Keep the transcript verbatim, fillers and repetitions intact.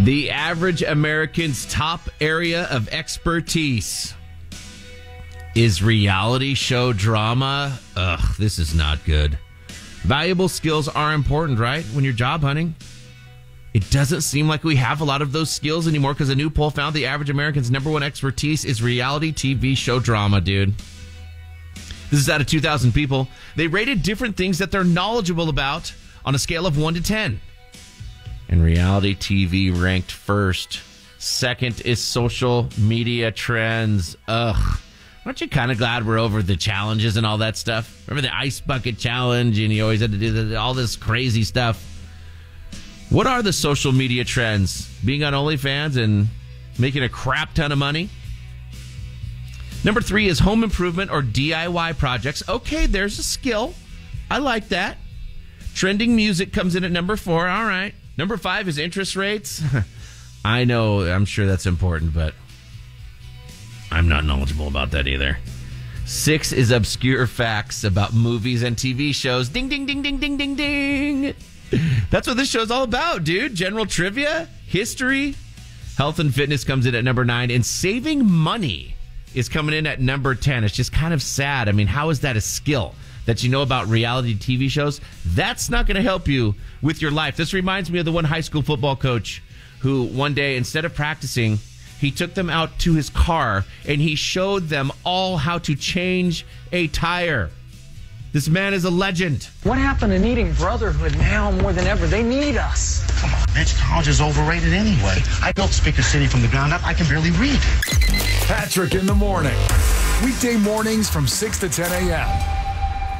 The average American's top area of expertise is reality show drama. Ugh, this is not good. Valuable skills are important, right? When you're job hunting. It doesn't seem like we have a lot of those skills anymore because a new poll found the average American's number one expertise is reality T V show drama, dude. This is out of two thousand people. They rated different things that they're knowledgeable about on a scale of one to ten. And reality T V ranked first. Second is social media trends. Ugh. Aren't you kind of glad we're over the challenges and all that stuff? Remember the ice bucket challenge and you always had to do the, all this crazy stuff? What are the social media trends? Being on OnlyFans and making a crap ton of money? Number three is home improvement or D I Y projects. Okay, there's a skill. I like that. Trending music comes in at number four. All right. Number five is interest rates. I know, I'm sure that's important, but I'm not knowledgeable about that either. Six is obscure facts about movies and T V shows. Ding, ding, ding, ding, ding, ding, ding. That's what this show's all about, dude. General trivia, history, health and fitness comes in at number nine, and saving money is coming in at number ten. It's just kind of sad. I mean, how is that a skill that you know about reality T V shows? That's not going to help you with your life. This reminds me of the one high school football coach who one day, instead of practicing, he took them out to his car and he showed them all how to change a tire. This man is a legend. What happened to needing brotherhood now more than ever? They need us. Come on, bitch. College is overrated anyway. I built Speaker City from the ground up. I can barely read. Patrick in the morning. Weekday mornings from six to ten a.m.